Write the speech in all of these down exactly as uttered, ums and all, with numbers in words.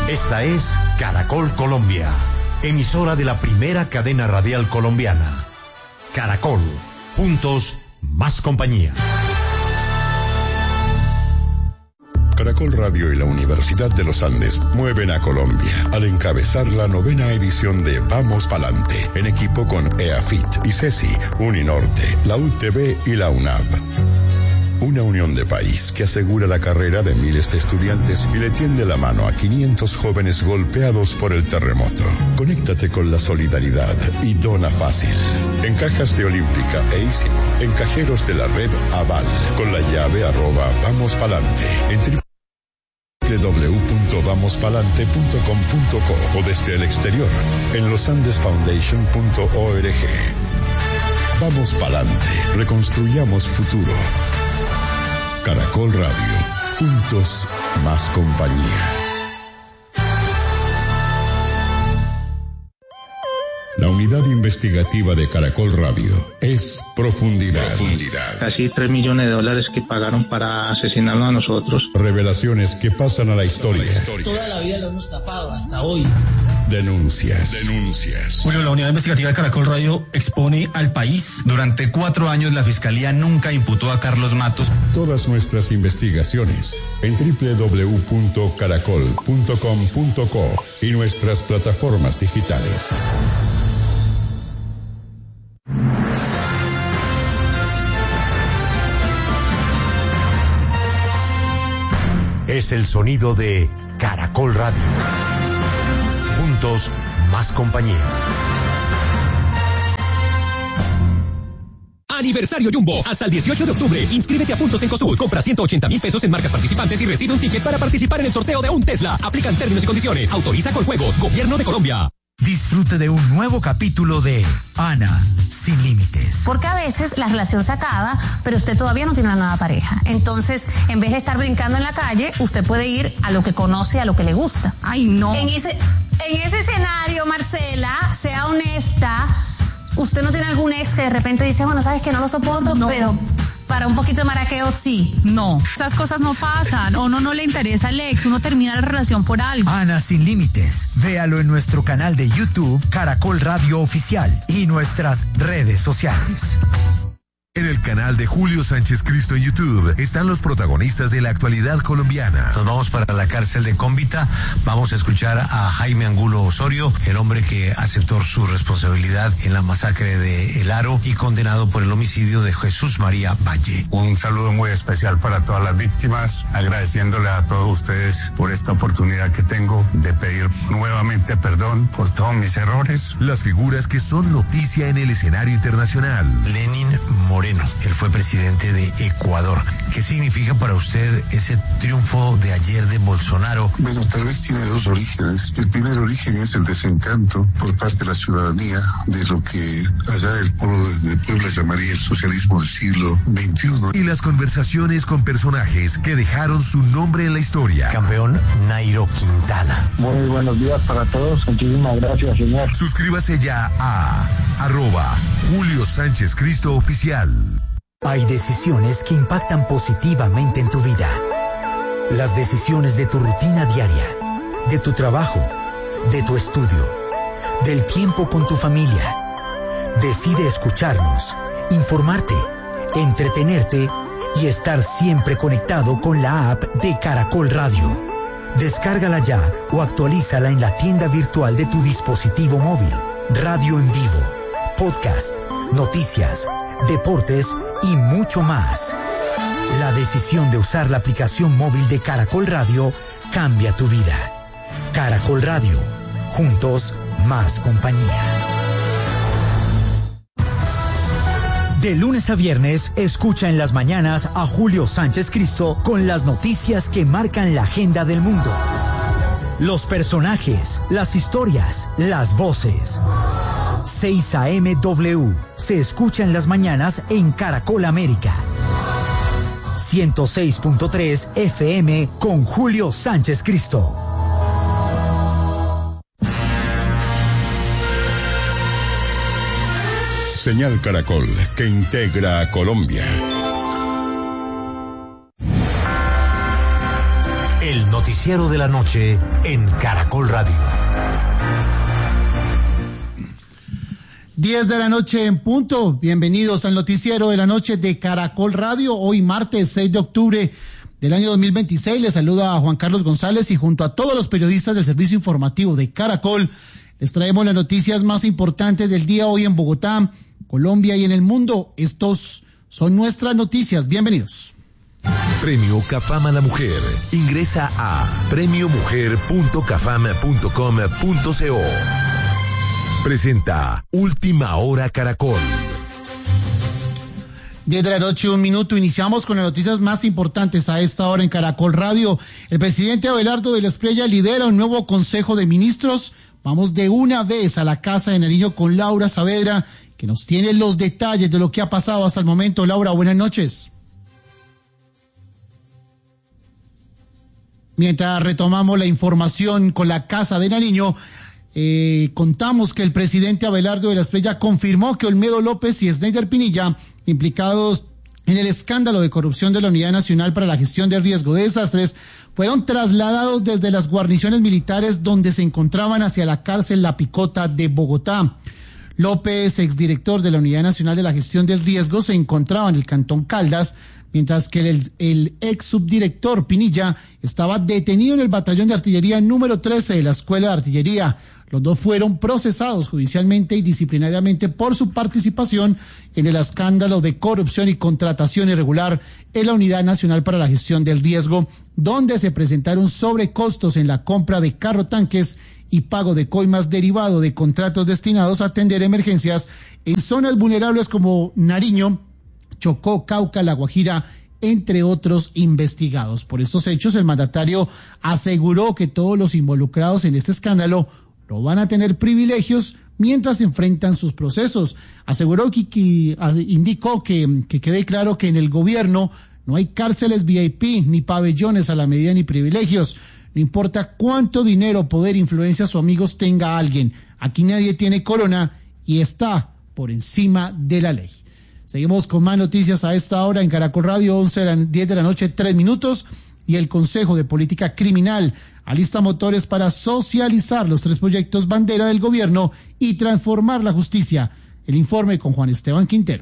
Esta es Caracol Colombia, emisora de la primera cadena radial colombiana. Caracol, juntos, más compañía. Caracol Radio y la Universidad de los Andes mueven a Colombia al encabezar la novena edición de Vamos Palante, en equipo con EAFIT, ICESI, Uninorte, la U T V y la UNAV. Una unión de país que asegura la carrera de miles de estudiantes y le tiende la mano a quinientos jóvenes golpeados por el terremoto. Conéctate con la solidaridad y dona fácil. En cajas de Olímpica e Ísimo, en cajeros de la red Aval, con la llave arroba Vamos Palante, en w w w punto vamos palante punto com punto co o desde el exterior en losandesfoundation punto org. Vamos Palante, reconstruyamos futuro. Caracol Radio, juntos más compañía. La unidad investigativa de Caracol Radio es Profundidad. Profundidad. Casi tres millones de dólares que pagaron para asesinarnos a nosotros. Revelaciones que pasan a la historia. Toda la vida lo hemos tapado hasta hoy. Denuncias. Denuncias. Julio, la unidad investigativa de Caracol Radio expone al país. Durante cuatro años la Fiscalía nunca imputó a Carlos Matos. Todas nuestras investigaciones en w w w punto caracol punto com punto co y nuestras plataformas digitales. Es el sonido de Caracol Radio. Juntos, más compañía. Aniversario Jumbo. Hasta el dieciocho de octubre. Inscríbete a Puntos en Cosul. Compra ciento ochenta mil pesos en marcas participantes y recibe un ticket para participar en el sorteo de un Tesla. Aplican términos y condiciones. Autoriza Coljuegos. Gobierno de Colombia. Disfrute de un nuevo capítulo de Ana sin límites. Porque a veces la relación se acaba, pero usted todavía no tiene una nueva pareja. Entonces, en vez de estar brincando en la calle, usted puede ir a lo que conoce, a lo que le gusta. Ay, no. En ese, en ese escenario, Marcela, sea honesta. Usted no tiene algún ex que de repente dice, bueno, sabes que no lo soporto, no. Pero para un poquito de maraqueo, sí. No, esas cosas no pasan. O no, no le interesa al ex, uno termina la relación por algo. Ana sin límites. Véalo en nuestro canal de YouTube, Caracol Radio Oficial, y nuestras redes sociales. En el canal de Julio Sánchez Cristo en YouTube están los protagonistas de la actualidad colombiana. Nos vamos para la cárcel de Cómbita. Vamos a escuchar a Jaime Angulo Osorio, el hombre que aceptó su responsabilidad en la masacre de El Aro y condenado por el homicidio de Jesús María Valle. Un saludo muy especial para todas las víctimas, agradeciéndole a todos ustedes por esta oportunidad que tengo de pedir nuevamente perdón por todos mis errores. Las figuras que son noticia en el escenario internacional. Lenin Moreno. Él fue presidente de Ecuador. ¿Qué significa para usted ese triunfo de ayer de Bolsonaro? Bueno, tal vez tiene dos orígenes. El primer origen es el desencanto por parte de la ciudadanía de lo que allá el pueblo de Puebla llamaría el socialismo del siglo veintiuno. Y las conversaciones con personajes que dejaron su nombre en la historia. Campeón Nairo Quintana. Muy buenos días para todos. Muchísimas gracias, señor. Suscríbase ya a arroba Julio Sánchez Cristo Oficial. Hay decisiones que impactan positivamente en tu vida. Las decisiones de tu rutina diaria, de tu trabajo, de tu estudio, del tiempo con tu familia. Decide escucharnos, informarte, entretenerte y estar siempre conectado con la app de Caracol Radio. Descárgala ya o actualízala en la tienda virtual de tu dispositivo móvil. Radio en vivo, podcast, noticias, deportes y mucho más. La decisión de usar la aplicación móvil de Caracol Radio cambia tu vida. Caracol Radio, juntos más compañía. De lunes a viernes, escucha en las mañanas a Julio Sánchez Cristo con las noticias que marcan la agenda del mundo. Los personajes, las historias, las voces. seis a eme W se escucha en las mañanas en Caracol América. ciento seis punto tres F M con Julio Sánchez Cristo. Señal Caracol, que integra a Colombia. El noticiero noticiero de la noche en Caracol Radio. diez de la noche en punto. Bienvenidos al noticiero de la noche de Caracol Radio. Hoy martes seis de octubre del año dos mil veintiséis. Les saluda a Juan Carlos González y junto a todos los periodistas del servicio informativo de Caracol les traemos las noticias más importantes del día hoy en Bogotá, Colombia y en el mundo. Estos son nuestras noticias. Bienvenidos. Premio Cafam a la Mujer. Ingresa a premio mujer punto cafam punto com punto co. Presenta Última Hora Caracol. diez de la noche, un minuto. Iniciamos con las noticias más importantes a esta hora en Caracol Radio. El presidente Abelardo de la Espriella lidera un nuevo Consejo de Ministros. Vamos de una vez a la Casa de Nariño con Laura Saavedra, que nos tiene los detalles de lo que ha pasado hasta el momento. Laura, buenas noches. Mientras retomamos la información con la Casa de Nariño, eh, contamos que el presidente Abelardo de la Espriella confirmó que Olmedo López y Sneider Pinilla, implicados en el escándalo de corrupción de la Unidad Nacional para la Gestión de Riesgo de Desastres, fueron trasladados desde las guarniciones militares donde se encontraban hacia la cárcel La Picota de Bogotá. López, exdirector de la Unidad Nacional de la Gestión del Riesgo, se encontraba en el Cantón Caldas, mientras que el, el ex subdirector Pinilla estaba detenido en el batallón de artillería número trece de la Escuela de Artillería. Los dos fueron procesados judicialmente y disciplinariamente por su participación en el escándalo de corrupción y contratación irregular en la Unidad Nacional para la Gestión del Riesgo, donde se presentaron sobrecostos en la compra de carro tanques y pago de coimas derivado de contratos destinados a atender emergencias en zonas vulnerables como Nariño, Chocó, Cauca, La Guajira, entre otros investigados. Por estos hechos, el mandatario aseguró que todos los involucrados en este escándalo no van a tener privilegios mientras enfrentan sus procesos. Aseguró que, que indicó que, que quede claro que en el gobierno no hay cárceles V I P, ni pabellones a la medida, ni privilegios. No importa cuánto dinero, poder, influencia o amigos tenga alguien. Aquí nadie tiene corona y está por encima de la ley. Seguimos con más noticias a esta hora en Caracol Radio, once de la, diez de la noche, tres minutos. Y el Consejo de Política Criminal alista motores para socializar los tres proyectos bandera del gobierno y transformar la justicia. El informe con Juan Esteban Quintero.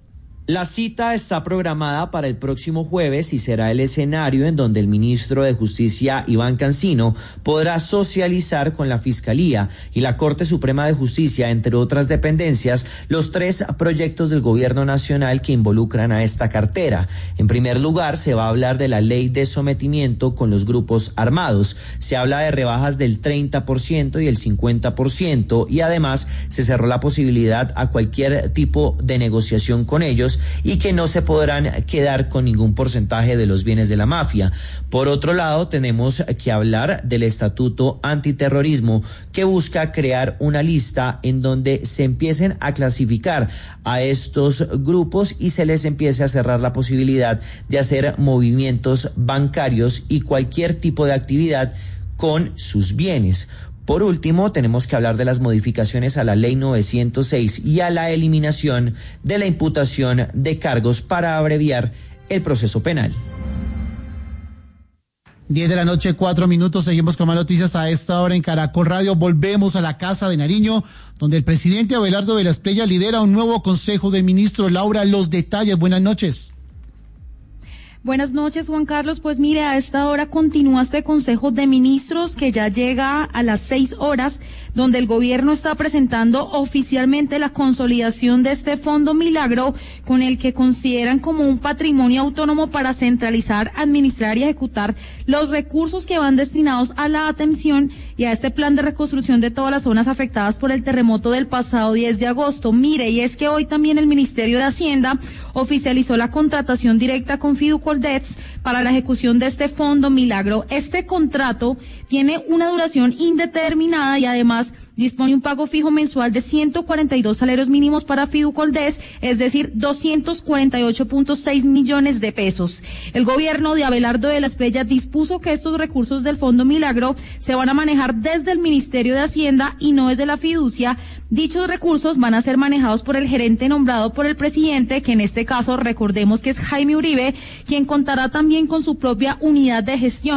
La cita está programada para el próximo jueves y será el escenario en donde el ministro de Justicia, Iván Cancino, podrá socializar con la Fiscalía y la Corte Suprema de Justicia, entre otras dependencias, los tres proyectos del gobierno nacional que involucran a esta cartera. En primer lugar, se va a hablar de la ley de sometimiento con los grupos armados. Se habla de rebajas del treinta por ciento y el cincuenta por ciento y además se cerró la posibilidad a cualquier tipo de negociación con ellos y que no se podrán quedar con ningún porcentaje de los bienes de la mafia. Por otro lado, tenemos que hablar del Estatuto Antiterrorismo, que busca crear una lista en donde se empiecen a clasificar a estos grupos y se les empiece a cerrar la posibilidad de hacer movimientos bancarios y cualquier tipo de actividad con sus bienes. Por último, tenemos que hablar de las modificaciones a la Ley novecientos seis y a la eliminación de la imputación de cargos para abreviar el proceso penal. diez de la noche, cuatro minutos. Seguimos con más noticias a esta hora en Caracol Radio. Volvemos a la Casa de Nariño, donde el presidente Abelardo de la Espriella lidera un nuevo Consejo de Ministros. Laura, los detalles. Buenas noches. Buenas noches, Juan Carlos. Pues mire, a esta hora continúa este Consejo de Ministros que ya llega a las seis horas, donde el gobierno está presentando oficialmente la consolidación de este Fondo Milagro, con el que consideran como un patrimonio autónomo para centralizar, administrar y ejecutar los recursos que van destinados a la atención y a este plan de reconstrucción de todas las zonas afectadas por el terremoto del pasado diez de agosto. Mire, y es que hoy también el Ministerio de Hacienda oficializó la contratación directa con Fiducoldebs para la ejecución de este Fondo Milagro. Este contrato tiene una duración indeterminada y además dispone un pago fijo mensual de ciento cuarenta y dos salarios mínimos para Fiducoldebs, es decir, doscientos cuarenta y ocho punto seis millones de pesos. El gobierno de Abelardo de la Espriella dispuso que estos recursos del Fondo Milagro se van a manejar desde el Ministerio de Hacienda y no desde la fiducia. Dichos recursos van a ser manejados por el gerente nombrado por el presidente, que en este caso recordemos que es Jaime Uribe, quien contará también con su propia unidad de gestión,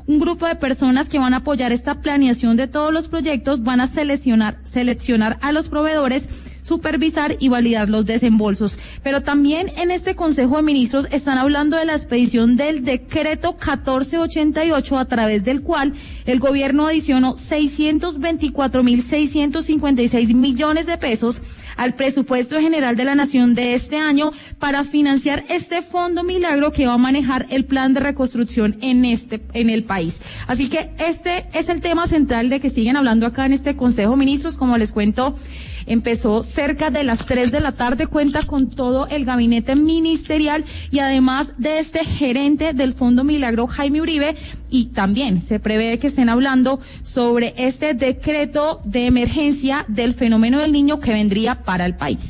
un grupo de personas que van a apoyar esta planeación de todos los proyectos, van a seleccionar, seleccionar a los proveedores, supervisar y validar los desembolsos. Pero también en este Consejo de Ministros están hablando de la expedición del decreto catorce ochenta y ocho, a través del cual el gobierno adicionó seiscientos veinticuatro mil seiscientos cincuenta y seis millones de pesos al presupuesto general de la Nación de este año para financiar este fondo milagro que va a manejar el plan de reconstrucción en este en el país. Así que este es el tema central de que siguen hablando acá en este Consejo de Ministros. Como les cuento, empezó cerca de las tres de la tarde, cuenta con todo el gabinete ministerial y además de este gerente del Fondo Milagro, Jaime Uribe, y también se prevé que estén hablando sobre este decreto de emergencia del fenómeno del Niño que vendría para el país.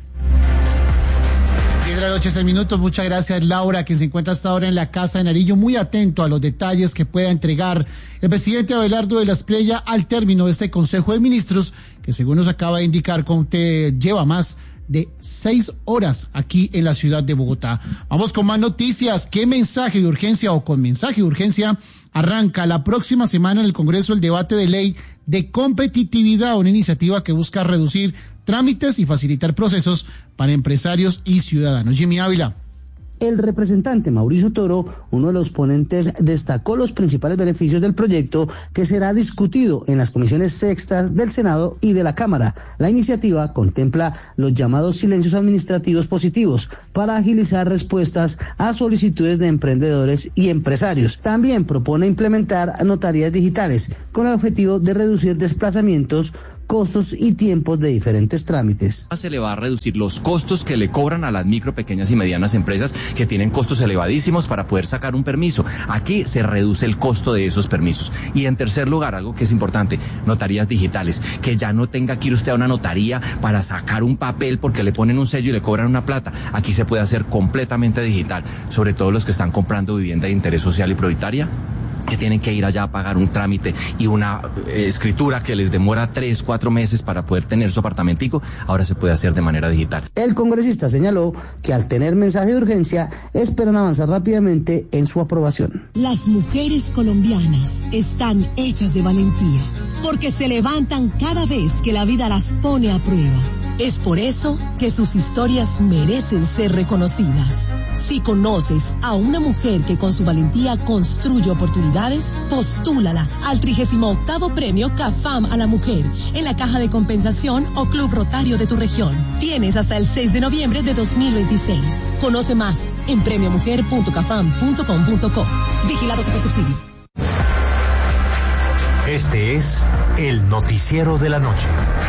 diez de la noche, seis minutos. Muchas gracias, Laura, que se encuentra hasta ahora en la Casa de Nariño, muy atento a los detalles que pueda entregar el presidente Abelardo de la Espriella al término de este Consejo de Ministros, que según nos acaba de indicar, Conte lleva más de seis horas aquí en la ciudad de Bogotá. Vamos con más noticias. ¿Qué mensaje de urgencia o con mensaje de urgencia arranca la próxima semana en el Congreso el debate de ley de competitividad, una iniciativa que busca reducir trámites y facilitar procesos para empresarios y ciudadanos? Jimmy Ávila. El representante Mauricio Toro, uno de los ponentes, destacó los principales beneficios del proyecto que será discutido en las comisiones sextas del Senado y de la Cámara. La iniciativa contempla los llamados silencios administrativos positivos para agilizar respuestas a solicitudes de emprendedores y empresarios. También propone implementar notarías digitales con el objetivo de reducir desplazamientos, costos y tiempos de diferentes trámites. Se le va a reducir los costos que le cobran a las micro, pequeñas y medianas empresas que tienen costos elevadísimos para poder sacar un permiso. Aquí se reduce el costo de esos permisos. Y en tercer lugar, algo que es importante, notarías digitales, que ya no tenga que ir usted a una notaría para sacar un papel porque le ponen un sello y le cobran una plata. Aquí se puede hacer completamente digital, sobre todo los que están comprando vivienda de interés social y prioritaria, que tienen que ir allá a pagar un trámite y una eh, escritura que les demora tres, cuatro meses para poder tener su apartamentico, ahora se puede hacer de manera digital. El congresista señaló que al tener mensaje de urgencia, esperan avanzar rápidamente en su aprobación. Las mujeres colombianas están hechas de valentía, porque se levantan cada vez que la vida las pone a prueba. Es por eso que sus historias merecen ser reconocidas. Si conoces a una mujer que con su valentía construye oportunidades, postúlala al trigésimo octavo premio CAFAM a la mujer en la caja de compensación o Club Rotario de tu región. Tienes hasta el seis de noviembre de dos mil veintiséis. Conoce más en premio mujer punto cafam punto com punto co. Vigilado Supersubsidio. Este es el noticiero de la noche.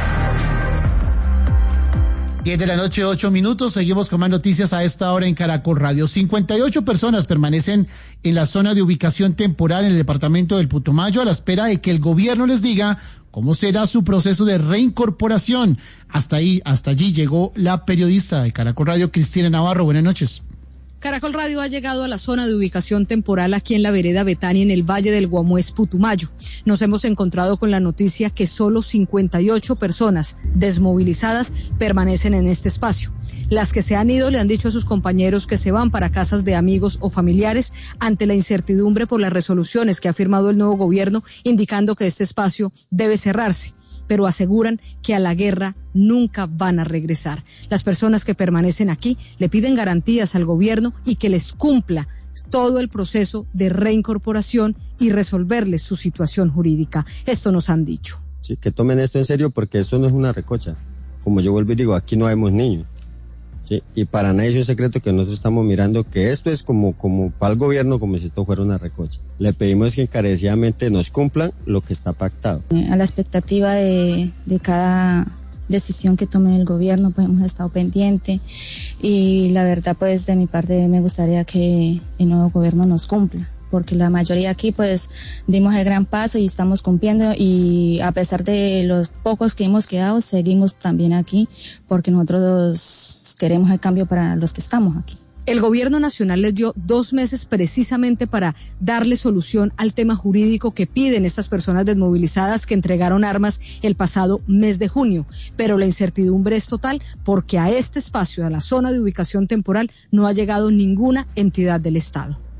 diez de la noche, ocho minutos. Seguimos con más noticias a esta hora en Caracol Radio. cincuenta y ocho personas permanecen en la zona de ubicación temporal en el departamento del Putumayo a la espera de que el gobierno les diga cómo será su proceso de reincorporación. Hasta ahí, hasta allí llegó la periodista de Caracol Radio, Cristina Navarro. Buenas noches. Caracol Radio ha llegado a la zona de ubicación temporal aquí en la vereda Betania, en el Valle del Guamués, Putumayo. Nos hemos encontrado con la noticia que solo cincuenta y ocho personas desmovilizadas permanecen en este espacio. Las que se han ido le han dicho a sus compañeros que se van para casas de amigos o familiares ante la incertidumbre por las resoluciones que ha firmado el nuevo gobierno, indicando que este espacio debe cerrarse, pero aseguran que a la guerra nunca van a regresar. Las personas que permanecen aquí le piden garantías al gobierno y que les cumpla todo el proceso de reincorporación y resolverles su situación jurídica. Esto nos han dicho. Sí, que tomen esto en serio porque esto no es una recocha. Como yo vuelvo y digo, aquí no vemos niños. Sí, y para nadie es un secreto que nosotros estamos mirando que esto es como, como para el gobierno, como si esto fuera una recocha. Le pedimos que encarecidamente nos cumplan lo que está pactado. A la expectativa de, de cada decisión que tome el gobierno, pues hemos estado pendientes y la verdad, pues de mi parte me gustaría que el nuevo gobierno nos cumpla, porque la mayoría aquí pues dimos el gran paso y estamos cumpliendo, y a pesar de los pocos que hemos quedado, seguimos también aquí porque nosotros queremos el cambio para los que estamos aquí. El gobierno nacional les dio dos meses precisamente para darle solución al tema jurídico que piden estas personas desmovilizadas que entregaron armas el pasado mes de junio. Pero la incertidumbre es total porque a este espacio, a la zona de ubicación temporal, no ha llegado ninguna entidad del Estado.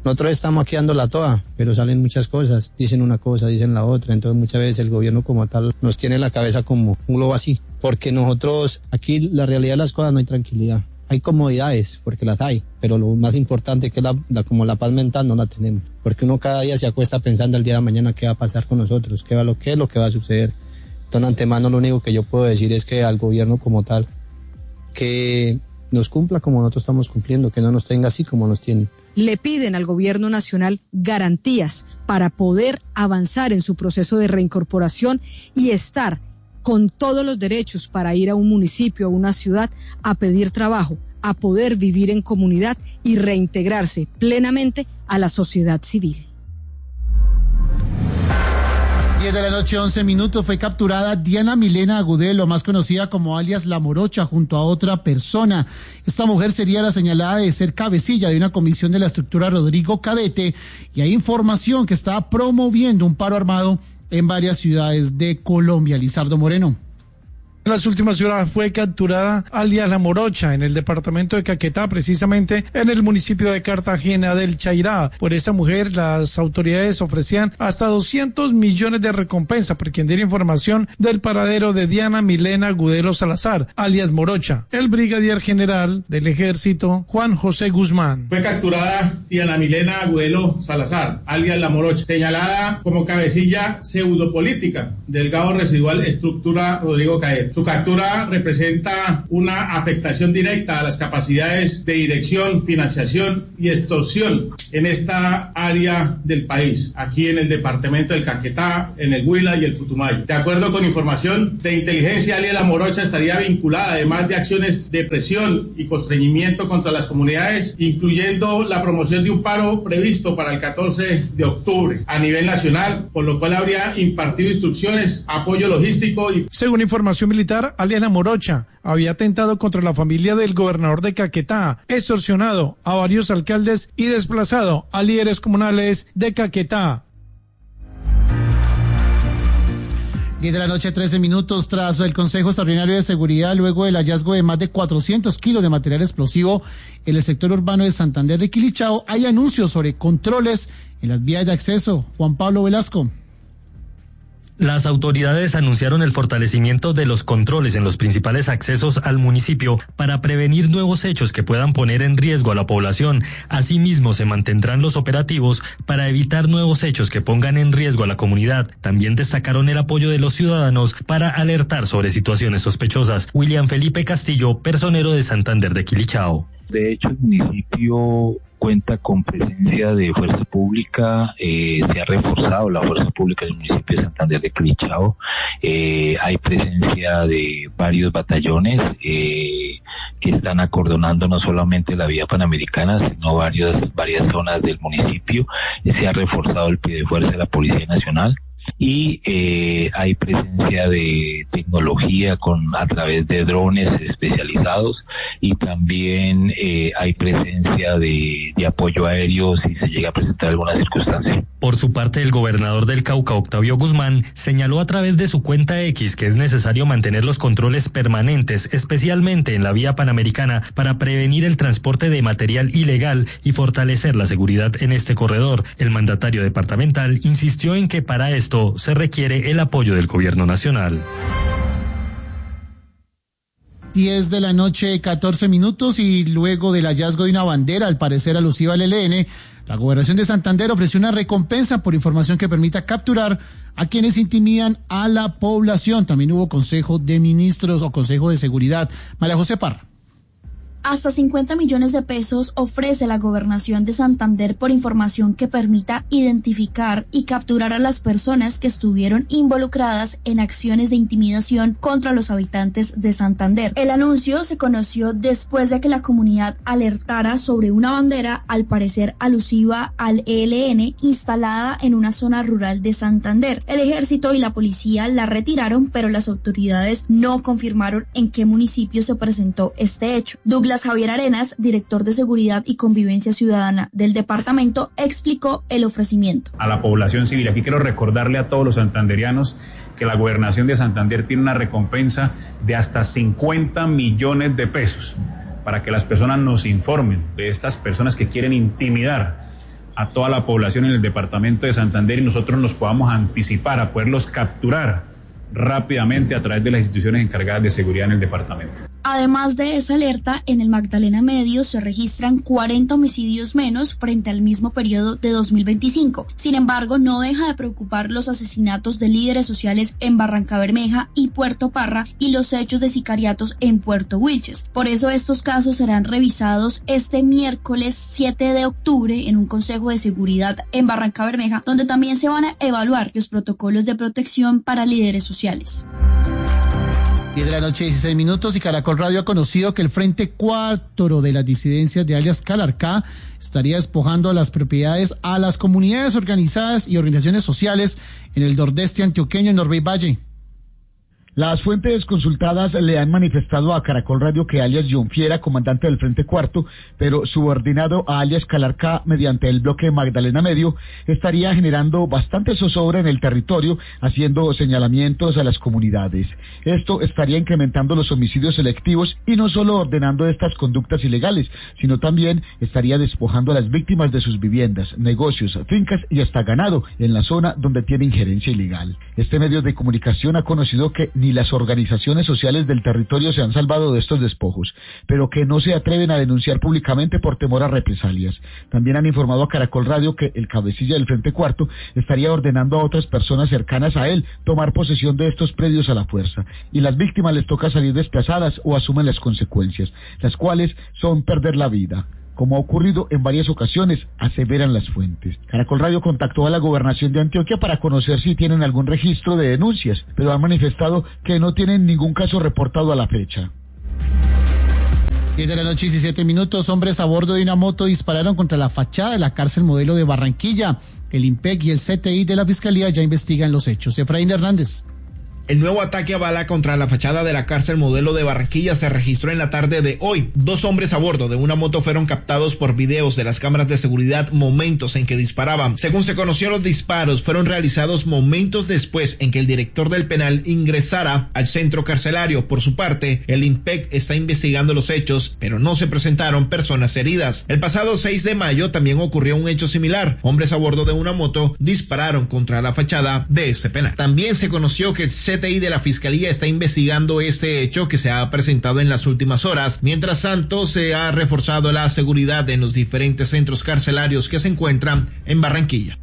Nosotros estamos aquí dándola toda, pero salen muchas cosas, dicen una cosa, dicen la otra, entonces muchas veces el gobierno como tal nos tiene la cabeza como un globo así, porque nosotros aquí la realidad de las cosas no hay tranquilidad. Hay comodidades, porque las hay, pero lo más importante que es la, la, como la paz mental no la tenemos, porque uno cada día se acuesta pensando el día de mañana qué va a pasar con nosotros, qué va lo que es lo que va a suceder. Entonces, antemano lo único que yo puedo decir es que al gobierno como tal, que nos cumpla como nosotros estamos cumpliendo, que no nos tenga así como nos tienen. Le piden al gobierno nacional garantías para poder avanzar en su proceso de reincorporación y estar con todos los derechos para ir a un municipio, a una ciudad, a pedir trabajo, a poder vivir en comunidad y reintegrarse plenamente a la sociedad civil. diez de la noche, once minutos, fue capturada Diana Milena Agudelo, más conocida como alias La Morocha, junto a otra persona. Esta mujer sería la señalada de ser cabecilla de una comisión de la estructura Rodrigo Cadete, y hay información que está promoviendo un paro armado en varias ciudades de Colombia. Lizardo Moreno. En las últimas horas fue capturada alias La Morocha en el departamento de Caquetá, precisamente en el municipio de Cartagena del Chairá. Por esta mujer, las autoridades ofrecían hasta doscientos millones de recompensa por quien diera información del paradero de Diana Milena Agudelo Salazar, alias Morocha. El brigadier general del ejército, Juan José Guzmán. Fue capturada Diana Milena Agudelo Salazar, alias La Morocha, señalada como cabecilla pseudopolítica del Gado Residual Estructura Rodrigo Cadete. Su captura representa una afectación directa a las capacidades de dirección, financiación y extorsión en esta área del país, aquí en el departamento del Caquetá, en el Huila y el Putumayo. De acuerdo con información de inteligencia, alias La Morocha estaría vinculada, además de acciones de presión y constreñimiento contra las comunidades, incluyendo la promoción de un paro previsto para el catorce de octubre a nivel nacional, por lo cual habría impartido instrucciones, apoyo logístico y... Según información militar, alias La Morocha había atentado contra la familia del gobernador de Caquetá, extorsionado a varios alcaldes y desplazado a líderes comunales de Caquetá. diez de la noche, trece minutos, tras el Consejo Extraordinario de Seguridad, luego del hallazgo de más de cuatrocientos kilos de material explosivo en el sector urbano de Santander de Quilichao, hay anuncios sobre controles en las vías de acceso. Juan Pablo Velasco. Las autoridades anunciaron el fortalecimiento de los controles en los principales accesos al municipio para prevenir nuevos hechos que puedan poner en riesgo a la población. Asimismo, se mantendrán los operativos para evitar nuevos hechos que pongan en riesgo a la comunidad. También destacaron el apoyo de los ciudadanos para alertar sobre situaciones sospechosas. William Felipe Castillo, personero de Santander de Quilichao. De hecho, el municipio cuenta con presencia de fuerza pública, eh, se ha reforzado la fuerza pública del municipio de Santander de Quilichao, eh, hay presencia de varios batallones eh, que están acordonando no solamente la vía panamericana, sino varias, varias zonas del municipio. Se ha reforzado el pie de fuerza de la Policía Nacional. Y eh, hay presencia de tecnología con a través de drones especializados, y también eh, hay presencia de, de apoyo aéreo si se llega a presentar alguna circunstancia. Por su parte, el gobernador del Cauca, Octavio Guzmán, señaló a través de su cuenta X que es necesario mantener los controles permanentes, especialmente en la vía panamericana, para prevenir el transporte de material ilegal y fortalecer la seguridad en este corredor. El mandatario departamental insistió en que para esto se requiere el apoyo del gobierno nacional. diez de la noche, catorce minutos, y luego del hallazgo de una bandera, al parecer alusiva al E L N, la Gobernación de Santander ofreció una recompensa por información que permita capturar a quienes intimidan a la población. También hubo Consejo de Ministros o Consejo de Seguridad. María José Parra. Hasta cincuenta millones de pesos ofrece la Gobernación de Santander por información que permita identificar y capturar a las personas que estuvieron involucradas en acciones de intimidación contra los habitantes de Santander. El anuncio se conoció después de que la comunidad alertara sobre una bandera, al parecer alusiva al E L N, instalada en una zona rural de Santander. El ejército y la policía la retiraron, pero las autoridades no confirmaron en qué municipio se presentó este hecho. Douglas Javier Arenas, director de Seguridad y Convivencia Ciudadana del departamento, explicó el ofrecimiento. A la población civil, aquí quiero recordarle a todos los santanderianos que la Gobernación de Santander tiene una recompensa de hasta cincuenta millones de pesos para que las personas nos informen de estas personas que quieren intimidar a toda la población en el departamento de Santander y nosotros nos podamos anticipar a poderlos capturar rápidamente a través de las instituciones encargadas de seguridad en el departamento. Además de esa alerta, en el Magdalena Medio se registran cuarenta homicidios menos frente al mismo periodo de dos mil veinticinco. Sin embargo, no deja de preocupar los asesinatos de líderes sociales en Barrancabermeja y Puerto Parra y los hechos de sicariatos en Puerto Wilches. Por eso estos casos serán revisados este miércoles siete de octubre en un consejo de seguridad en Barrancabermeja, donde también se van a evaluar los protocolos de protección para líderes sociales. diez de la noche, dieciséis minutos, y Caracol Radio ha conocido que el Frente Cuatro de las disidencias de alias Calarcá estaría despojando las propiedades a las comunidades organizadas y organizaciones sociales en el nordeste antioqueño, en Norbey Valle. Las fuentes consultadas le han manifestado a Caracol Radio que alias John Fiera, comandante del Frente Cuarto, pero subordinado a alias Calarcá mediante el bloque Magdalena Medio, estaría generando bastante zozobra en el territorio, haciendo señalamientos a las comunidades. Esto estaría incrementando los homicidios selectivos y no solo ordenando estas conductas ilegales, sino también estaría despojando a las víctimas de sus viviendas, negocios, fincas y hasta ganado en la zona donde tiene injerencia ilegal. Este medio de comunicación ha conocido que ni las organizaciones sociales del territorio se han salvado de estos despojos, pero que no se atreven a denunciar públicamente por temor a represalias. También han informado a Caracol Radio que el cabecilla del Frente Cuarto estaría ordenando a otras personas cercanas a él tomar posesión de estos predios a la fuerza, y las víctimas les toca salir desplazadas o asumen las consecuencias, las cuales son perder la vida, como ha ocurrido en varias ocasiones, aseveran las fuentes. Caracol Radio contactó a la Gobernación de Antioquia para conocer si tienen algún registro de denuncias, pero han manifestado que no tienen ningún caso reportado a la fecha. diez de la noche, diecisiete minutos, hombres a bordo de una moto dispararon contra la fachada de la cárcel modelo de Barranquilla. El IMPEC y el C T I de la Fiscalía ya investigan los hechos. Efraín Hernández. El nuevo ataque a bala contra la fachada de la cárcel modelo de Barranquilla se registró en la tarde de hoy. Dos hombres a bordo de una moto fueron captados por videos de las cámaras de seguridad momentos en que disparaban. Según se conoció, los disparos fueron realizados momentos después en que el director del penal ingresara al centro carcelario. Por su parte, el IMPEC está investigando los hechos, pero no se presentaron personas heridas. El pasado seis de mayo también ocurrió un hecho similar. Hombres a bordo de una moto dispararon contra la fachada de este penal. También se conoció que el C T I de la Fiscalía está investigando este hecho que se ha presentado en las últimas horas. Mientras tanto, se ha reforzado la seguridad en los diferentes centros carcelarios que se encuentran en Barranquilla.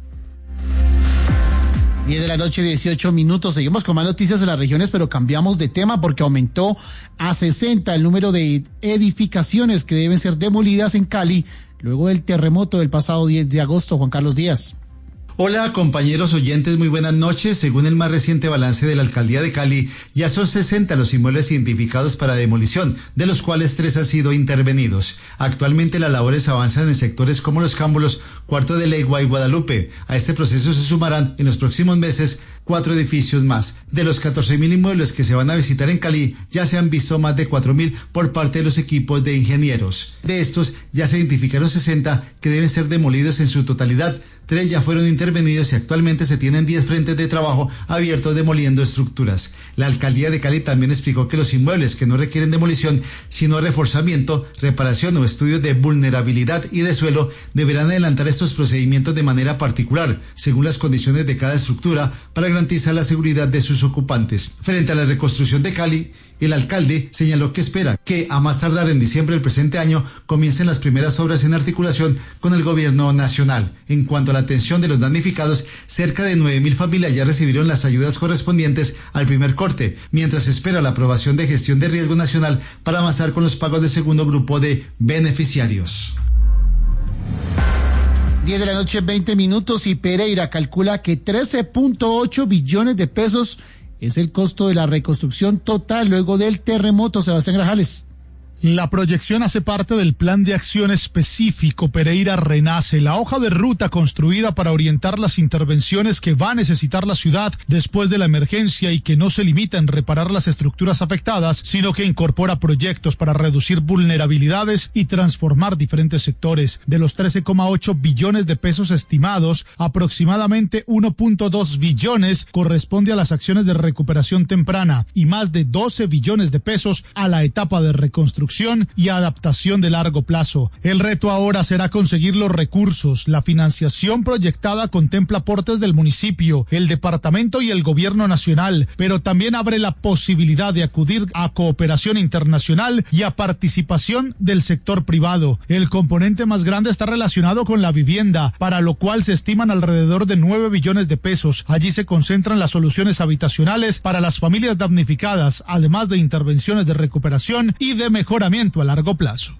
diez de la noche, dieciocho minutos. Seguimos con más noticias de las regiones, pero cambiamos de tema porque aumentó a sesenta el número de edificaciones que deben ser demolidas en Cali luego del terremoto del pasado diez de agosto. Juan Carlos Díaz. Hola compañeros oyentes, muy buenas noches. Según el más reciente balance de la Alcaldía de Cali, ya son sesenta los inmuebles identificados para demolición, de los cuales tres han sido intervenidos. Actualmente las labores avanzan en sectores como Los Cámbulos, Cuarto de Legua y Guadalupe. A este proceso se sumarán en los próximos meses cuatro edificios más. De los catorce mil inmuebles que se van a visitar en Cali, ya se han visto más de cuatro mil por parte de los equipos de ingenieros. De estos, ya se identificaron sesenta que deben ser demolidos en su totalidad. Tres ya fueron intervenidos y actualmente se tienen diez frentes de trabajo abiertos demoliendo estructuras. La Alcaldía de Cali también explicó que los inmuebles que no requieren demolición, sino reforzamiento, reparación o estudios de vulnerabilidad y de suelo, deberán adelantar estos procedimientos de manera particular, según las condiciones de cada estructura, para garantizar la seguridad de sus ocupantes. Frente a la reconstrucción de Cali, el alcalde señaló que espera que a más tardar en diciembre del presente año comiencen las primeras obras en articulación con el gobierno nacional. En cuanto a la atención de los damnificados, cerca de nueve mil familias ya recibieron las ayudas correspondientes al primer corte, mientras se espera la aprobación de gestión de riesgo nacional para avanzar con los pagos del segundo grupo de beneficiarios. diez de la noche, veinte minutos, y Pereira calcula que trece punto ocho billones de pesos es el costo de la reconstrucción total luego del terremoto. Sebastián Grajales. La proyección hace parte del plan de acción específico Pereira Renace, la hoja de ruta construida para orientar las intervenciones que va a necesitar la ciudad después de la emergencia y que no se limita en reparar las estructuras afectadas, sino que incorpora proyectos para reducir vulnerabilidades y transformar diferentes sectores. De los trece coma ocho billones de pesos estimados, aproximadamente uno punto dos billones corresponde a las acciones de recuperación temprana y más de doce billones de pesos a la etapa de reconstrucción reconstrucción y adaptación de largo plazo. El reto ahora será conseguir los recursos. La financiación proyectada contempla aportes del municipio, el departamento y el gobierno nacional, pero también abre la posibilidad de acudir a cooperación internacional y a participación del sector privado. El componente más grande está relacionado con la vivienda, para lo cual se estiman alrededor de nueve billones de pesos. Allí se concentran las soluciones habitacionales para las familias damnificadas, además de intervenciones de recuperación y de mejoramiento a largo plazo.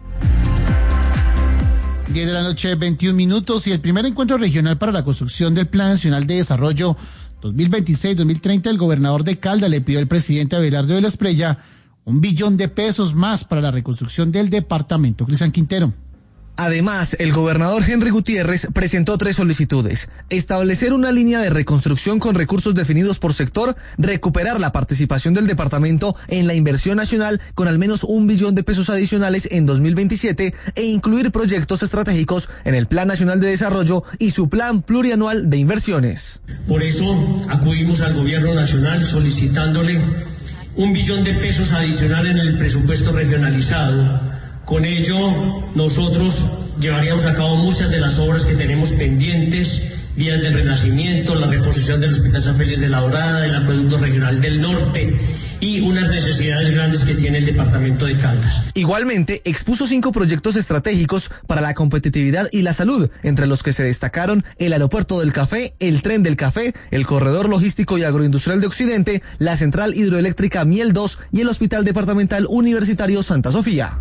diez de la noche, veintiún minutos, y el primer encuentro regional para la construcción del Plan Nacional de Desarrollo dos mil veintiséis dos mil treinta, el gobernador de Caldas le pidió al presidente Abelardo de la Espriella un billón de pesos más para la reconstrucción del departamento. Cristian Quintero. Además, el gobernador Henry Gutiérrez presentó tres solicitudes: establecer una línea de reconstrucción con recursos definidos por sector, recuperar la participación del departamento en la inversión nacional con al menos un billón de pesos adicionales en dos mil veintisiete e incluir proyectos estratégicos en el Plan Nacional de Desarrollo y su Plan Plurianual de Inversiones. Por eso acudimos al gobierno nacional solicitándole un billón de pesos adicional en el presupuesto regionalizado. Con ello, nosotros llevaríamos a cabo muchas de las obras que tenemos pendientes: vías del Renacimiento, la reposición del Hospital San Félix de la Dorada, del Acueducto Regional del Norte y unas necesidades grandes que tiene el departamento de Caldas. Igualmente, expuso cinco proyectos estratégicos para la competitividad y la salud, entre los que se destacaron el Aeropuerto del Café, el Tren del Café, el Corredor Logístico y Agroindustrial de Occidente, la Central Hidroeléctrica Miel dos y el Hospital Departamental Universitario Santa Sofía.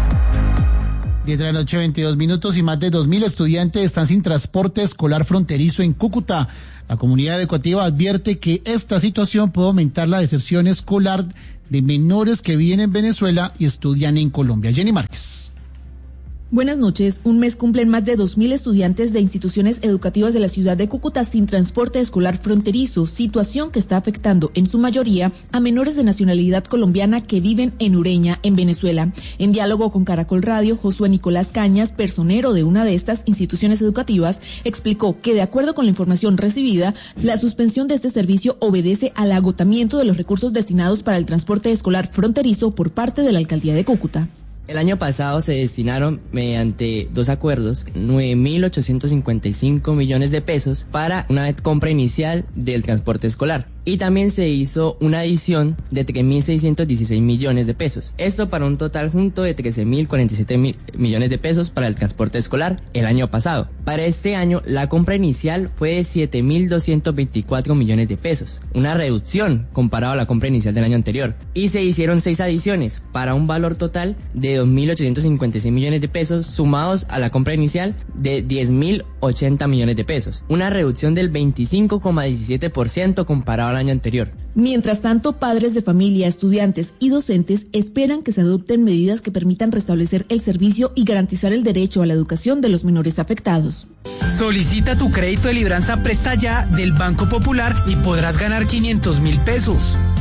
diez de la noche, veintidós minutos, y más de dos mil estudiantes están sin transporte escolar fronterizo en Cúcuta. La comunidad educativa advierte que esta situación puede aumentar la deserción escolar de menores que viven en Venezuela y estudian en Colombia. Jenny Márquez. Buenas noches. Un mes cumplen más de dos mil estudiantes de instituciones educativas de la ciudad de Cúcuta sin transporte escolar fronterizo, situación que está afectando en su mayoría a menores de nacionalidad colombiana que viven en Ureña, en Venezuela. En diálogo con Caracol Radio, Josué Nicolás Cañas, personero de una de estas instituciones educativas, explicó que de acuerdo con la información recibida, la suspensión de este servicio obedece al agotamiento de los recursos destinados para el transporte escolar fronterizo por parte de la alcaldía de Cúcuta. El año pasado se destinaron, mediante dos acuerdos, nueve mil ochocientos cincuenta y cinco millones de pesos para una compra inicial del transporte escolar. Y también se hizo una adición de tres mil seiscientos dieciséis millones de pesos. Esto para un total junto de trece mil cuarenta y siete mil millones de pesos para el transporte escolar el año pasado. Para este año, la compra inicial fue de siete mil doscientos veinticuatro millones de pesos, una reducción comparado a la compra inicial del año anterior. Y se hicieron seis adiciones para un valor total de dos mil ochocientos cincuenta y seis millones de pesos, sumados a la compra inicial de diez mil ochenta millones de pesos, una reducción del veinticinco coma diecisiete por ciento comparado al año anterior. Mientras tanto, padres de familia, estudiantes y docentes esperan que se adopten medidas que permitan restablecer el servicio y garantizar el derecho a la educación de los menores afectados. Solicita tu crédito de Libranza Presta Ya del Banco Popular y podrás ganar quinientos mil pesos.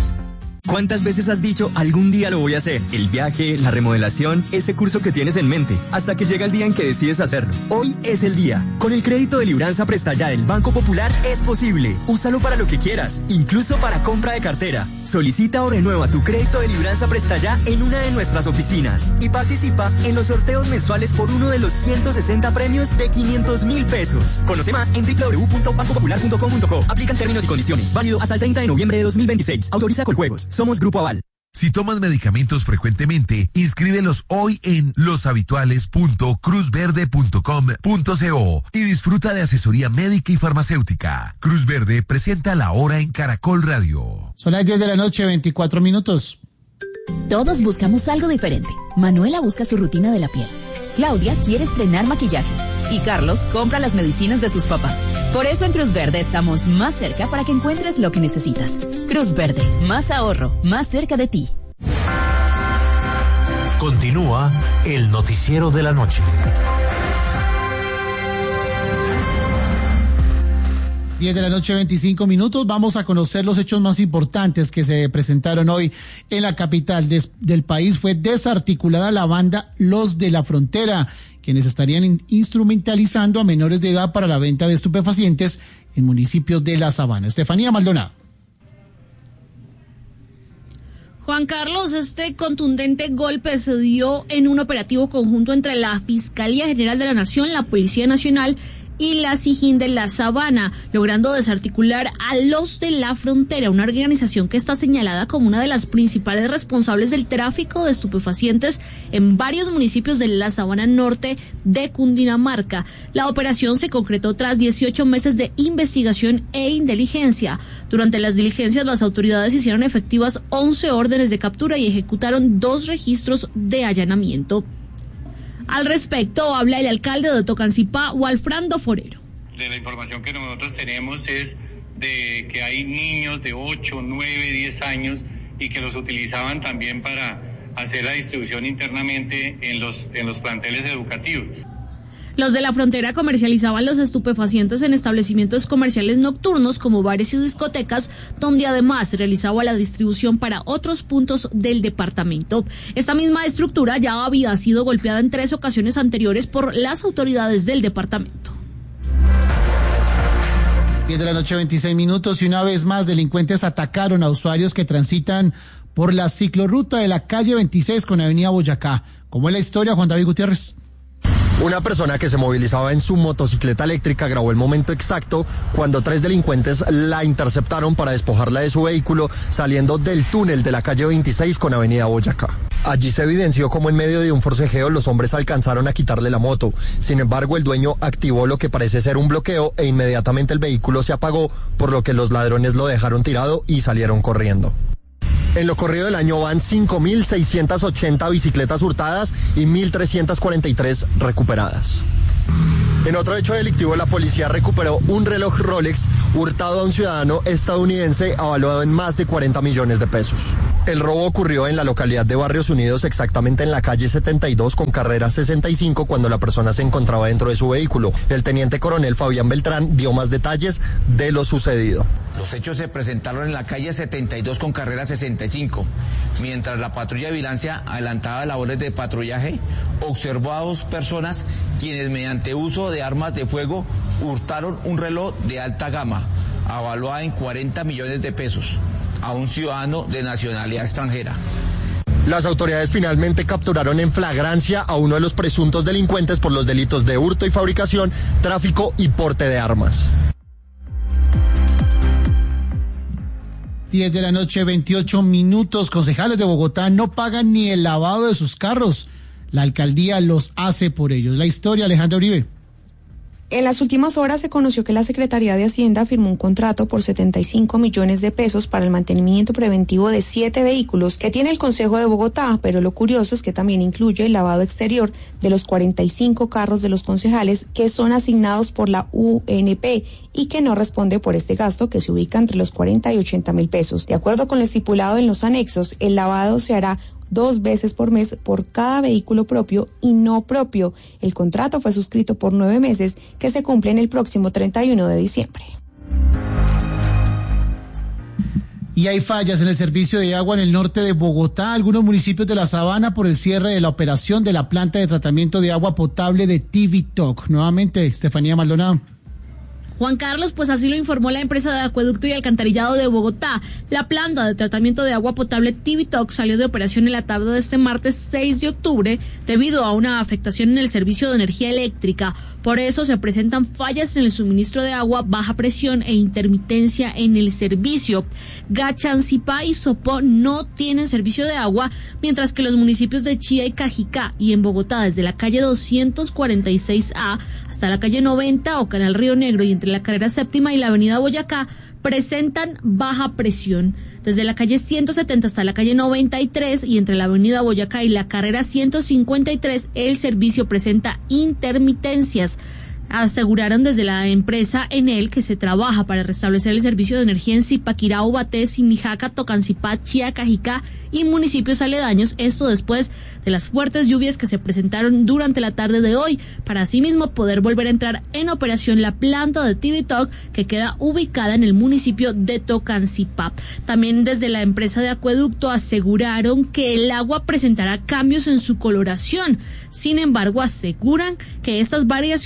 ¿Cuántas veces has dicho algún día lo voy a hacer? El viaje, la remodelación, ese curso que tienes en mente, hasta que llega el día en que decides hacerlo. Hoy es el día. Con el crédito de Libranza Presta Ya del Banco Popular es posible. Úsalo para lo que quieras, incluso para compra de cartera. Solicita o renueva tu crédito de Libranza Presta Ya en una de nuestras oficinas y participa en los sorteos mensuales por uno de los ciento sesenta premios de quinientos mil pesos. Conoce más en doble u doble u doble u punto banco popular punto com punto co. Aplican términos y condiciones. Válido hasta el treinta de noviembre de dos mil veintiséis. Autoriza Coljuegos. Somos Grupo Aval. Si tomas medicamentos frecuentemente, inscríbelos hoy en loshabituales punto cruz verde punto com punto co y disfruta de asesoría médica y farmacéutica. Cruz Verde presenta La Hora en Caracol Radio. Son las diez de la noche, veinticuatro minutos. Todos buscamos algo diferente. Manuela busca su rutina de la piel. Claudia quiere estrenar maquillaje. Y Carlos compra las medicinas de sus papás. Por eso en Cruz Verde estamos más cerca para que encuentres lo que necesitas. Cruz Verde, más ahorro, más cerca de ti. Continúa el noticiero de la noche. diez de la noche, veinticinco minutos. Vamos a conocer los hechos más importantes que se presentaron hoy en la capital des, del país. Fue desarticulada la banda Los de la Frontera, quienes estarían in, instrumentalizando a menores de edad para la venta de estupefacientes en municipios de La Sabana. Estefanía Maldonado. Juan Carlos, este contundente golpe se dio en un operativo conjunto entre la Fiscalía General de la Nación, la Policía Nacional y la SIJIN de la Sabana, logrando desarticular a los de la Frontera, una organización que está señalada como una de las principales responsables del tráfico de estupefacientes en varios municipios de la Sabana Norte de Cundinamarca. La operación se concretó tras dieciocho meses de investigación e inteligencia. Durante las diligencias, las autoridades hicieron efectivas once órdenes de captura y ejecutaron dos registros de allanamiento. Al respecto, habla el alcalde de Tocancipá, Walfrando Forero. De la información que nosotros tenemos es de que hay niños de ocho, nueve, diez años y que los utilizaban también para hacer la distribución internamente en los, en los planteles educativos. Los de la Frontera comercializaban los estupefacientes en establecimientos comerciales nocturnos como bares y discotecas, donde además se realizaba la distribución para otros puntos del departamento. Esta misma estructura ya había sido golpeada en tres ocasiones anteriores por las autoridades del departamento. diez de la noche, veintiséis minutos, y una vez más delincuentes atacaron a usuarios que transitan por la ciclorruta de la calle veintiséis con Avenida Boyacá. ¿Cómo es la historia, Juan David Gutiérrez? Una persona que se movilizaba en su motocicleta eléctrica grabó el momento exacto cuando tres delincuentes la interceptaron para despojarla de su vehículo saliendo del túnel de la calle veintiséis con Avenida Boyacá. Allí se evidenció cómo en medio de un forcejeo los hombres alcanzaron a quitarle la moto. Sin embargo, el dueño activó lo que parece ser un bloqueo e inmediatamente el vehículo se apagó, por lo que los ladrones lo dejaron tirado y salieron corriendo. En lo corrido del año van cinco mil seiscientas ochenta bicicletas hurtadas y mil trescientas cuarenta y tres recuperadas. En otro hecho delictivo, la policía recuperó un reloj Rolex hurtado a un ciudadano estadounidense evaluado en más de cuarenta millones de pesos. El robo ocurrió en la localidad de Barrios Unidos, exactamente en la calle setenta y dos con carrera sesenta y cinco, cuando la persona se encontraba dentro de su vehículo. El teniente coronel Fabián Beltrán dio más detalles de lo sucedido. Los hechos se presentaron en la calle setenta y dos con carrera sesenta y cinco. Mientras la patrulla de vigilancia adelantaba labores de patrullaje, observó a dos personas quienes mediante uso de armas de fuego hurtaron un reloj de alta gama, avaluada en cuarenta millones de pesos, a un ciudadano de nacionalidad extranjera. Las autoridades finalmente capturaron en flagrancia a uno de los presuntos delincuentes por los delitos de hurto y fabricación, tráfico y porte de armas. diez de la noche, veintiocho minutos. Concejales de Bogotá no pagan ni el lavado de sus carros. La alcaldía los hace por ellos. La historia, Alejandra Uribe. En las últimas horas se conoció que la Secretaría de Hacienda firmó un contrato por setenta y cinco millones de pesos para el mantenimiento preventivo de siete vehículos que tiene el Consejo de Bogotá, pero lo curioso es que también incluye el lavado exterior de los cuarenta y cinco carros de los concejales que son asignados por la U N P y que no responde por este gasto, que se ubica entre los cuarenta y ochenta mil pesos. De acuerdo con lo estipulado en los anexos, el lavado se hará dos veces por mes por cada vehículo propio y no propio. El contrato fue suscrito por nueve meses que se cumplen el próximo treinta y uno de diciembre. Y hay fallas en el servicio de agua en el norte de Bogotá, algunos municipios de la Sabana, por el cierre de la operación de la planta de tratamiento de agua potable de Tivitoc. Nuevamente, Estefanía Maldonado. Juan Carlos, pues así lo informó la empresa de acueducto y alcantarillado de Bogotá. La planta de tratamiento de agua potable Tivitoc salió de operación en la tarde de este martes seis de octubre debido a una afectación en el servicio de energía eléctrica. Por eso se presentan fallas en el suministro de agua, baja presión e intermitencia en el servicio. Gachancipá y Sopó no tienen servicio de agua, mientras que los municipios de Chía y Cajicá y en Bogotá, desde la calle doscientos cuarenta y seis A hasta la calle noventa o Canal Río Negro y entre la carrera séptima y la avenida Boyacá, presentan baja presión. Desde la calle ciento setenta hasta la calle noventa y tres y entre la avenida Boyacá y la carrera ciento cincuenta y tres, el servicio presenta intermitencias. Aseguraron desde la empresa Enel que se trabaja para restablecer el servicio de energía en Zipaquirá, Ubaté, Simijaca, Tocancipá, Chía, Cajicá y municipios aledaños, esto después de las fuertes lluvias que se presentaron durante la tarde de hoy, para asimismo poder volver a entrar en operación la planta de Tivitoc, que queda ubicada en el municipio de Tocancipá. También desde la empresa de acueducto aseguraron que el agua presentará cambios en su coloración. Sin embargo, aseguran que estas variaciones no representan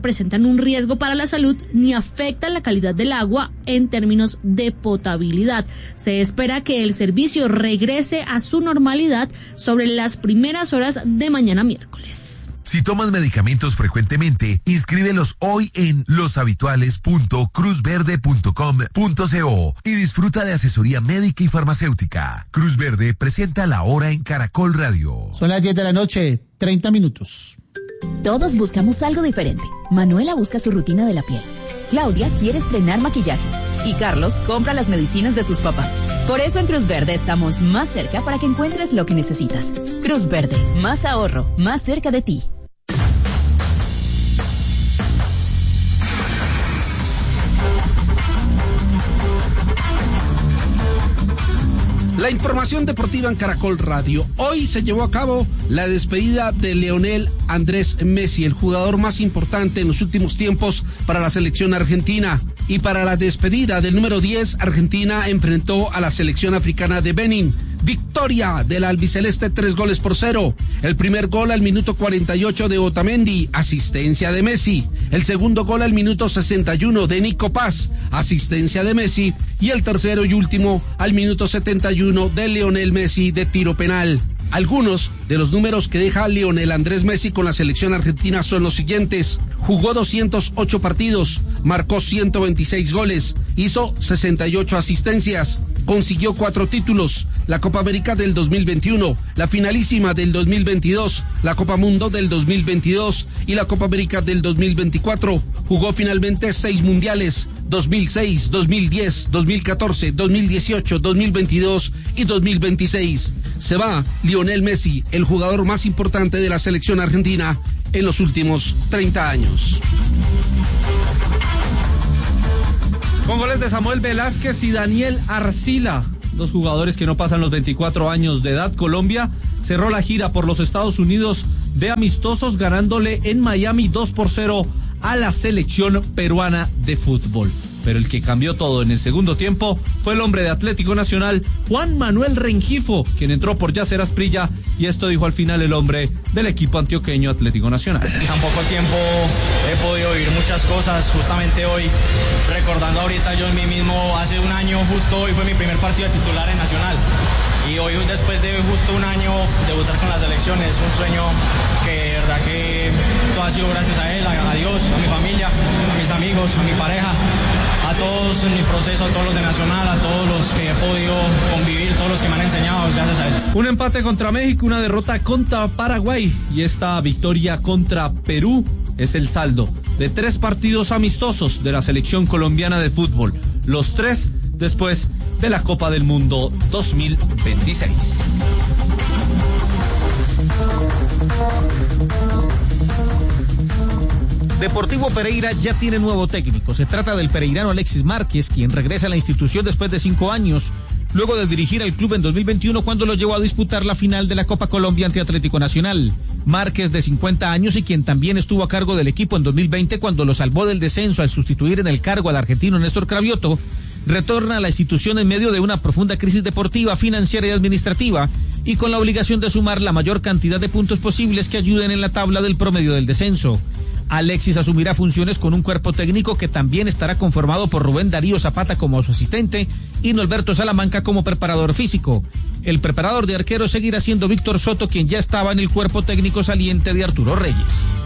presentan un riesgo para la salud ni afectan la calidad del agua en términos de potabilidad. Se espera que el servicio regrese a su normalidad sobre las primeras horas de mañana miércoles. Si tomas medicamentos frecuentemente, inscríbelos hoy en loshabituales punto cruz verde punto com punto co y disfruta de asesoría médica y farmacéutica. Cruz Verde presenta La Hora en Caracol Radio. Son las diez de la noche, treinta minutos. Todos buscamos algo diferente. Manuela busca su rutina de la piel. Claudia quiere estrenar maquillaje. Y Carlos compra las medicinas de sus papás. Por eso en Cruz Verde estamos más cerca para que encuentres lo que necesitas. Cruz Verde, más ahorro, más cerca de ti. La información deportiva en Caracol Radio. Hoy se llevó a cabo la despedida de Lionel Andrés Messi, el jugador más importante en los últimos tiempos para la selección argentina. Y para la despedida del número diez, Argentina enfrentó a la selección africana de Benín. Victoria del albiceleste, tres goles por cero. El primer gol al minuto cuarenta y ocho de Otamendi, asistencia de Messi. El segundo gol al minuto sesenta y uno de Nico Paz, asistencia de Messi. Y el tercero y último al minuto setenta y uno de Lionel Messi de tiro penal. Algunos de los números que deja Lionel Andrés Messi con la selección argentina son los siguientes. Jugó doscientos ocho partidos, marcó ciento veintiséis goles, hizo sesenta y ocho asistencias, consiguió cuatro títulos: la Copa América del dos mil veintiuno, la finalísima del dos mil veintidós, la Copa Mundo del dos mil veintidós y la Copa América del dos mil veinticuatro. Jugó finalmente seis mundiales: dos mil seis, dos mil diez, dos mil catorce, dos mil dieciocho, dos mil veintidós y dos mil veintiséis. Se va Lionel Messi, el jugador más importante de la selección argentina en los últimos treinta años. Con goles de Samuel Velázquez y Daniel Arcila, dos jugadores que no pasan los veinticuatro años de edad, Colombia cerró la gira por los Estados Unidos de amistosos, ganándole en Miami dos por cero a la selección peruana de fútbol. Pero el que cambió todo en el segundo tiempo fue el hombre de Atlético Nacional, Juan Manuel Rengifo, quien entró por Yasser Asprilla, y esto dijo al final el hombre del equipo antioqueño Atlético Nacional. Tan poco tiempo he podido vivir muchas cosas, justamente hoy, recordando ahorita yo en mí mismo, hace un año justo hoy fue mi primer partido de titular en Nacional. Y hoy, después de justo un año, debutar con la selección es un sueño que de verdad que todo ha sido gracias a él, a, a Dios, a mi familia, a mis amigos, a mi pareja, a todos en mi proceso, a todos los de Nacional, a todos los que he podido convivir, todos los que me han enseñado, gracias a él. Un empate contra México, una derrota contra Paraguay y esta victoria contra Perú es el saldo de tres partidos amistosos de la selección colombiana de fútbol, los tres después de la Copa del Mundo dos mil veintiséis. Deportivo Pereira ya tiene nuevo técnico. Se trata del pereirano Alexis Márquez, quien regresa a la institución después de cinco años, luego de dirigir al club en dos mil veintiuno cuando lo llevó a disputar la final de la Copa Colombia ante Atlético Nacional. Márquez, de cincuenta años y quien también estuvo a cargo del equipo en dos mil veinte cuando lo salvó del descenso al sustituir en el cargo al argentino Néstor Cravioto, retorna a la institución en medio de una profunda crisis deportiva, financiera y administrativa y con la obligación de sumar la mayor cantidad de puntos posibles que ayuden en la tabla del promedio del descenso. Alexis asumirá funciones con un cuerpo técnico que también estará conformado por Rubén Darío Zapata como su asistente y Norberto Salamanca como preparador físico. El preparador de arqueros seguirá siendo Víctor Soto, quien ya estaba en el cuerpo técnico saliente de Arturo Reyes.